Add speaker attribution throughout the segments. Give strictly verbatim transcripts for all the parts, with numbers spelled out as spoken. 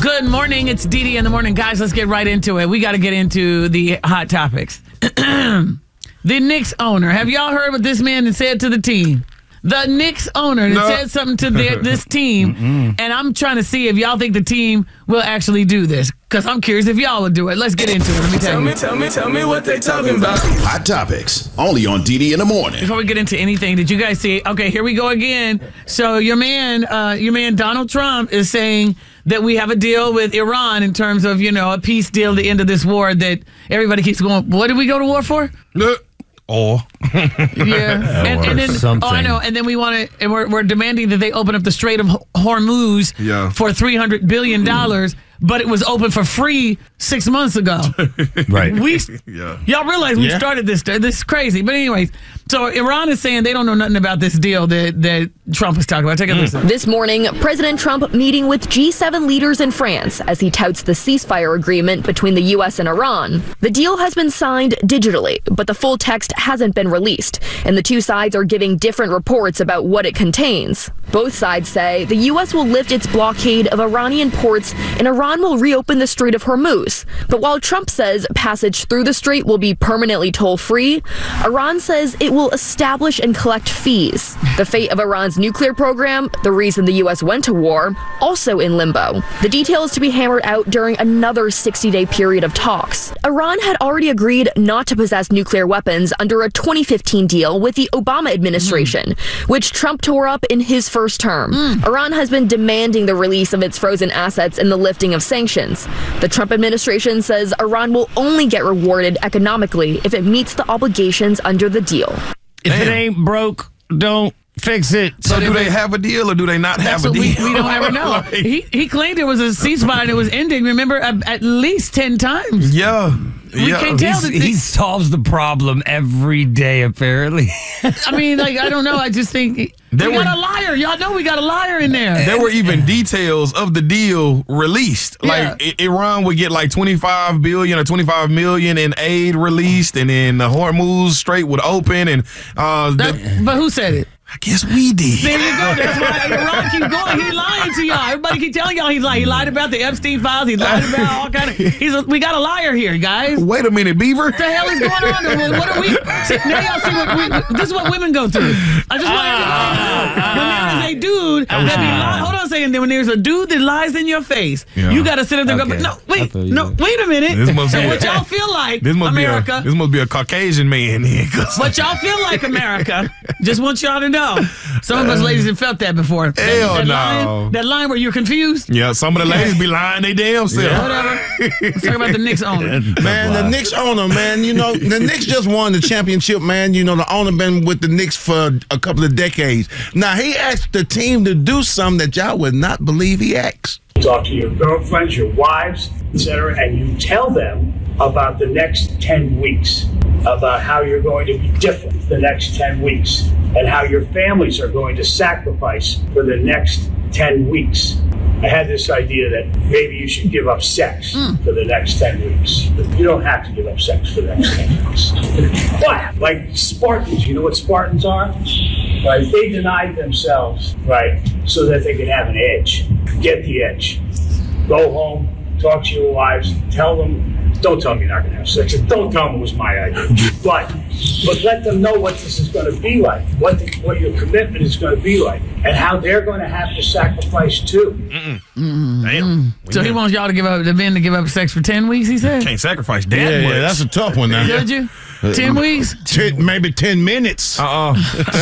Speaker 1: Good morning. It's Dee Dee in the morning. Guys, let's get right into it. We got to get into the hot topics. The Knicks owner. Have y'all heard what this man said to the team? The Knicks owner that no. said something to their, this team, Mm-mm. and I'm trying to see if y'all think the team will actually do this, because I'm curious if y'all would do it. Let's get into it. Let me tell,
Speaker 2: tell
Speaker 1: you.
Speaker 2: me, tell me, tell me what they talking about.
Speaker 3: Hot topics, only on Dee Dee in the morning.
Speaker 1: Before we get into anything, did you guys see? Okay, here we go again. So your man, uh, your man Donald Trump is saying that we have a deal with Iran in terms of, you know, a peace deal at the end of this war that everybody keeps going, what did we go to war for?
Speaker 4: Or
Speaker 1: yeah, and, and then
Speaker 4: something.
Speaker 1: oh, I know, and then we want to, and we're we're demanding that they open up the Strait of Hormuz
Speaker 4: yeah.
Speaker 1: for three hundred billion dollars, but it was open for free six months ago.
Speaker 4: Right?
Speaker 1: We,
Speaker 4: yeah.
Speaker 1: y'all realize we
Speaker 4: yeah.
Speaker 1: started this. This is crazy, but anyways, so Iran is saying they don't know nothing about this deal that that Trump is talking about. Take a listen.
Speaker 5: This morning, President Trump meeting with G seven leaders in France as he touts the ceasefire agreement between the U S and Iran. The deal has been signed digitally, but the full text hasn't been released, and the two sides are giving different reports about what it contains. Both sides say the U S will lift its blockade of Iranian ports and Iran will reopen the Strait of Hormuz. But while Trump says passage through the strait will be permanently toll-free, Iran says it will establish and collect fees. The fate of Iran's nuclear program, the reason the U S went to war, also in limbo. The details to be hammered out during another sixty-day period of talks. Iran had already agreed not to possess nuclear weapons under a twenty fifteen deal with the Obama administration, mm. which Trump tore up in his first term. Mm. Iran has been demanding the release of its frozen assets and the lifting of sanctions. The Trump administration says Iran will only get rewarded economically if it meets the obligations under the deal.
Speaker 4: If Damn. it ain't broke, don't fix it.
Speaker 6: So do they have a deal or do they not have a deal?
Speaker 1: We, we don't ever know. like, he he claimed there was a ceasefire and it was ending, remember, at, at least ten times.
Speaker 6: Yeah.
Speaker 1: We
Speaker 6: yeah.
Speaker 1: can't tell.
Speaker 4: That he solves the problem every day, apparently.
Speaker 1: I mean, like, I don't know. I just think we
Speaker 6: there
Speaker 1: got
Speaker 6: were,
Speaker 1: a liar. Y'all know we got a liar in there.
Speaker 6: There were even details of the deal released. Like, yeah. I- Iran would get like twenty-five billion or twenty-five million in aid released, and then the Hormuz Strait would open. And uh,
Speaker 1: that,
Speaker 6: the,
Speaker 1: But who said it?
Speaker 6: I guess we did.
Speaker 1: There you go. That's why Iran keep going. He lying to y'all. Everybody keep telling y'all he lied. He lied about the Epstein files. He lied about all kind of. He's a, we got a liar here, guys.
Speaker 6: Wait a minute, Beaver.
Speaker 1: What the hell is going on? What are we? See, now y'all see what we, this is what women go through. I just want to uh, when there is a dude that be lying. Hold on a second. When there's a dude that lies in your face, yeah. you got to sit up there and okay. go, no, wait, no, wait a minute.
Speaker 6: This must
Speaker 1: so
Speaker 6: be
Speaker 1: what
Speaker 6: a,
Speaker 1: y'all feel like,
Speaker 6: this must
Speaker 1: America?
Speaker 6: Be a, this must be a Caucasian man here.
Speaker 1: What y'all feel like, America? Just want y'all to know. Some of us ladies have felt that before. That,
Speaker 6: Hell
Speaker 1: that
Speaker 6: no.
Speaker 1: Line, that line where you're confused.
Speaker 6: Yeah, some of the ladies be lying they damn self.
Speaker 1: Yeah, whatever. Let's talk about the Knicks owner.
Speaker 7: Man, the Knicks owner, man, you know, the Knicks just won the championship, man. You know, the owner been with the Knicks for a couple of decades. Now, he asked the team to do something that y'all would not believe he asked.
Speaker 8: Talk to your girlfriends, your wives, et cetera, and you tell them about the next ten weeks, about how you're going to be different the next ten weeks, and how your families are going to sacrifice for the next ten weeks. I had this idea that maybe you should give up sex mm. for the next ten weeks. But you don't have to give up sex for the next ten weeks. But, like Spartans, you know what Spartans are? Right? They denied themselves, right, so that they could have an edge. Get the edge. Go home, talk to your wives, tell them, don't tell me you're not going to have sex. Don't tell them it was my idea. But but let them know what this is going to be like, what the, what your commitment is going to be like, and how they're going to have to sacrifice too.
Speaker 6: Mm-mm. Mm-mm. Damn.
Speaker 1: So he wants y'all to give up, the men to give up sex for ten weeks, he said?
Speaker 6: Can't sacrifice that
Speaker 7: yeah,
Speaker 6: much.
Speaker 7: Yeah, that's a tough one now.
Speaker 1: Did you? Ten weeks?
Speaker 7: Ten, maybe ten minutes.
Speaker 6: Uh-uh.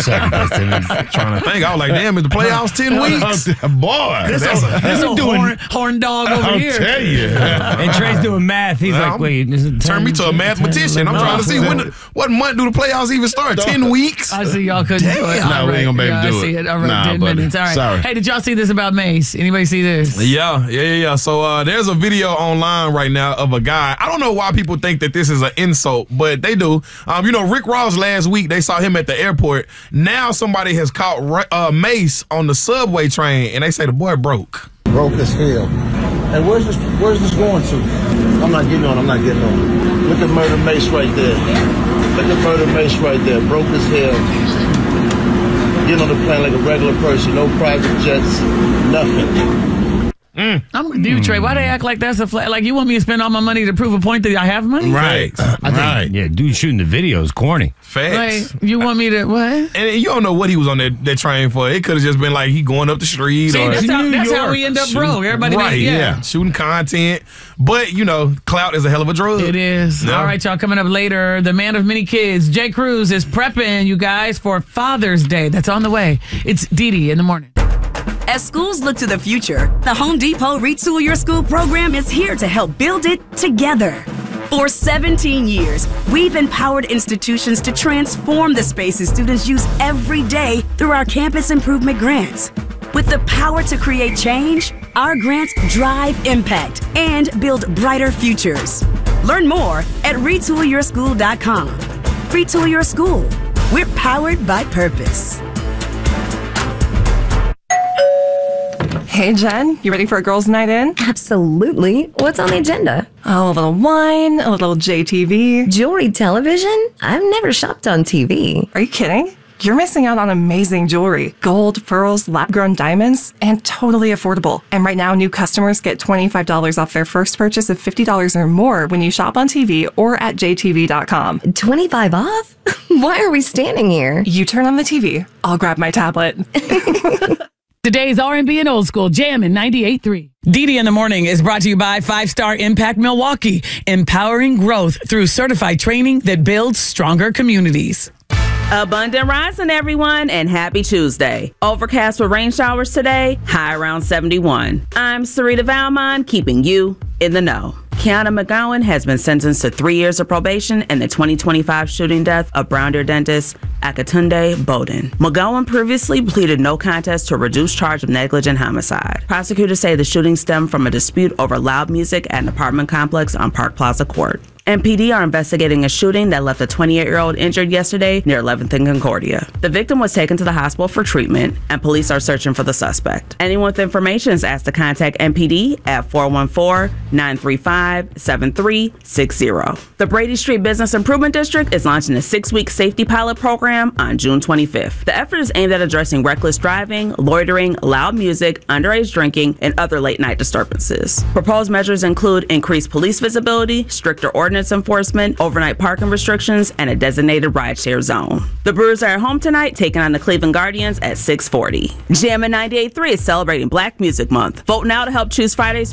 Speaker 6: Trying to think. I was like, damn, is the playoffs ten weeks?
Speaker 7: Boy.
Speaker 1: This is a
Speaker 7: doing,
Speaker 1: horn, horn dog over
Speaker 7: I'll
Speaker 1: here.
Speaker 7: I'll tell you.
Speaker 4: And Trey's doing math. He's
Speaker 6: well,
Speaker 4: like, wait. Is it ten,
Speaker 6: turn me to a mathematician. I'm trying to see when, what month do the playoffs even start? ten weeks?
Speaker 1: I see y'all couldn't do it.
Speaker 7: No,
Speaker 1: All
Speaker 7: we ain't going to be able
Speaker 1: yeah,
Speaker 7: to do
Speaker 1: I see
Speaker 7: it.
Speaker 1: it. All right,
Speaker 7: nah,
Speaker 1: ten
Speaker 7: buddy.
Speaker 1: minutes. All right.
Speaker 7: Sorry.
Speaker 1: Hey, did y'all see this about Mace? Anybody see this?
Speaker 6: Yeah, yeah, yeah, yeah. So uh, there's a video online right now of a guy. I don't know why people think that this is an insult, but they do. Um, you know, Rick Ross last week, they saw him at the airport. Now somebody has caught uh, Mace on the subway train, and they say the boy broke.
Speaker 9: Broke as hell. Hey, where's this, where's this going to? I'm not getting on, I'm not getting on. Look at Murder Mace right there. Look at Murder Mace right there. Broke as hell. Getting on the plane like a regular person. No private jets, nothing.
Speaker 6: Mm.
Speaker 1: I'm with you, Trey. Why they act like that's a flag? Like you want me to spend all my money to prove a point that I have money?
Speaker 7: Right.
Speaker 4: I think,
Speaker 7: right.
Speaker 4: Yeah, dude shooting the video is corny.
Speaker 6: Facts.
Speaker 1: Like, you want me to what?
Speaker 6: And you don't know what he was on that, that train for. It could have just been like he going up the street.
Speaker 1: See,
Speaker 6: or
Speaker 1: that's, how,
Speaker 6: New
Speaker 1: that's how
Speaker 6: York.
Speaker 1: we end up
Speaker 6: Shooting-
Speaker 1: broke. Everybody,
Speaker 6: right?
Speaker 1: yeah.
Speaker 6: Yeah, shooting content. But you know, clout is a hell of a drug.
Speaker 1: It is.
Speaker 6: Yeah.
Speaker 1: All right, y'all. Coming up later, the man of many kids, Jay Cruz, is prepping you guys for Father's Day. That's on the way. It's Dee Dee in the morning.
Speaker 10: As schools look to the future, the Home Depot Retool Your School program is here to help build it together. For seventeen years, we've empowered institutions to transform the spaces students use every day through our campus improvement grants. With the power to create change, our grants drive impact and build brighter futures. Learn more at retool your school dot com. Retool Your School. We're powered by purpose.
Speaker 11: Hey, Jen, you ready for a girls' night in?
Speaker 12: Absolutely. What's on the agenda?
Speaker 11: Oh, a little wine, a little J T V.
Speaker 12: Jewelry television? I've never shopped on T V.
Speaker 11: Are you kidding? You're missing out on amazing jewelry. Gold, pearls, lab-grown diamonds, and totally affordable. And right now, new customers get twenty-five dollars off their first purchase of fifty dollars or more when you shop on T V or at J T V dot com.
Speaker 12: twenty-five off? Why are we standing here?
Speaker 11: You turn on the T V. I'll grab my tablet.
Speaker 1: Today's R and B and old school jam in ninety-eight point three. Dee Dee in the morning is brought to you by Five Star Impact Milwaukee, empowering growth through certified training that builds stronger communities.
Speaker 13: Abundant rising, everyone, and happy Tuesday. Overcast with rain showers today, high around seventy-one. I'm Sarita Valmont, keeping you in the know. Kiana McGowan has been sentenced to three years of probation in the twenty twenty-five shooting death of Brown Deer dentist Akatunde Bowden. McGowan previously pleaded no contest to a reduced charge of negligent homicide. Prosecutors say the shooting stemmed from a dispute over loud music at an apartment complex on Park Plaza Court. M P D are investigating a shooting that left a twenty-eight-year-old injured yesterday near eleventh and Concordia. The victim was taken to the hospital for treatment, and police are searching for the suspect. Anyone with information is asked to contact M P D at four one four, nine three five, seven three six zero. The Brady Street Business Improvement District is launching a six-week safety pilot program on June twenty-fifth. The effort is aimed at addressing reckless driving, loitering, loud music, underage drinking, and other late-night disturbances. Proposed measures include increased police visibility, stricter ordinance enforcement, overnight parking restrictions, and a designated rideshare zone. The Brewers are at home tonight, taking on the Cleveland Guardians at six forty. Jammin' ninety-eight point three is celebrating Black Music Month. Vote now to help choose Friday's